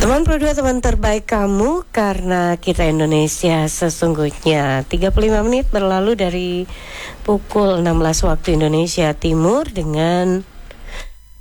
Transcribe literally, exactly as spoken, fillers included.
Teman Pro dua, teman terbaik kamu, karena kita Indonesia sesungguhnya. Tiga puluh lima menit berlalu dari pukul enam belas waktu Indonesia Timur dengan